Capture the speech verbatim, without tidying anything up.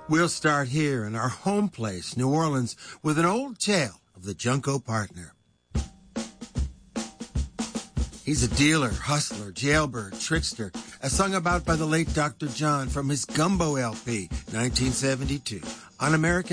We'll start here in our home place, New Orleans, with an old tale of the Junko Partner. He's a dealer, hustler, jailbird, trickster, as sung about by the late Doctor John from his Gumbo L P, nineteen seventy-two, on American